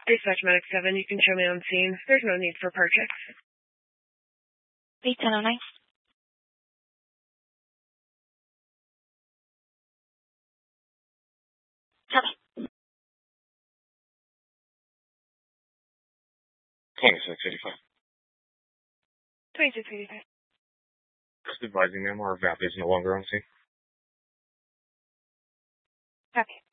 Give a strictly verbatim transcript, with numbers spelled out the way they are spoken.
Dispatch Medic seven, you can show me on scene. There's no need for purchase. eight ten oh nine. twenty-six eighty-five. twenty-six eighty-five. Just advising them our V A P is no longer on scene. Okay.